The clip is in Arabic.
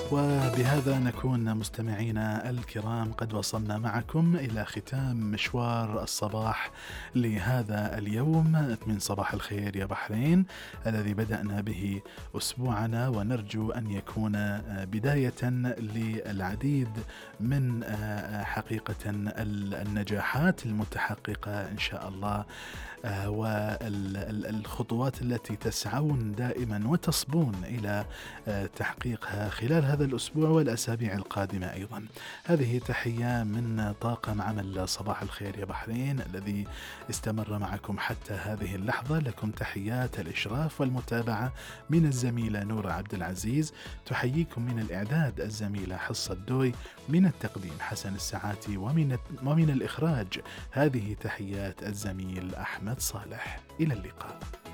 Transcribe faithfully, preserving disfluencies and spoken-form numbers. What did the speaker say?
وبهذا نكون مستمعينا الكرام قد وصلنا معكم إلى ختام مشوار الصباح لهذا اليوم من صباح الخير يا بحرين، الذي بدأنا به أسبوعنا، ونرجو أن يكون بداية للعديد من حقيقة النجاحات المتحققة إن شاء الله، والخطوات التي تسعون دائما وتصبون إلى تحقيقها خلال هذا الأسبوع والأسابيع القادمة أيضا. هذه تحية من طاقم عمل صباح الخير يا بحرين الذي استمر معكم حتى هذه اللحظة. لكم تحيات الإشراف والمتابعة من الزميلة نورة عبد العزيز، تحييكم من الإعداد الزميلة حصة دوي، من التقديم حسن الساعاتي، ومن ومن الإخراج هذه تحيات الزميل أحمد صالح. إلى اللقاء.